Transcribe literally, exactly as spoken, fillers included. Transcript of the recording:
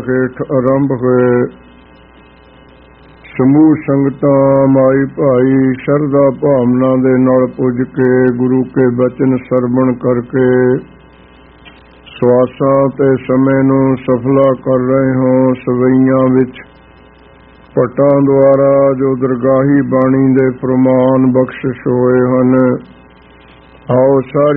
ਹੇਠ ਆਰੰਭ ਹੋਏ। ਸਮੂਹ ਸੰਗਤਾਂ ਮਾਈ ਭਾਈ ਸ਼ਰਧਾ ਭਾਵਨਾ ਦੇ ਨਾਲ ਪੁੱਜ ਕੇ ਗੁਰੂ ਕੇ ਬਚਨ ਸਰਵਣ ਕਰਕੇ ਸਵਾਸਾਂ ਤੇ ਸਮੇਂ ਨੂੰ ਸਫਲਾ ਕਰ ਰਹੇ ਹੋ। ਸਵਈਆਂ ਵਿੱਚ ਪਟਾਂ ਦੁਆਰਾ ਜੋ ਦਰਗਾਹੀ ਬਾਣੀ ਦੇ ਫਰਮਾਨ ਬਖਸ਼ਿਸ਼ ਹੋਏ ਹਨ, ਆਓ ਸਾਰੀ